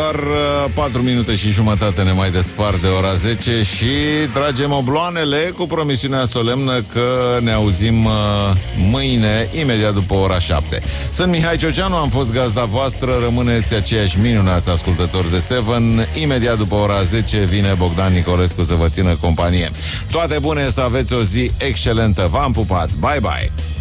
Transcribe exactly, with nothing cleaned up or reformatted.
doar patru minute și jumătate ne mai despart de ora zece și tragem obloanele cu promisiunea solemnă că ne auzim uh, mâine, imediat după ora șapte. Sunt Mihai Cioceanu, am fost gazda voastră, rămâneți aceiași minunați ascultători de Seven. Imediat după ora zece vine Bogdan Nicolescu să vă țină companie. Toate bune, să aveți o zi excelentă. V-am pupat, bye bye!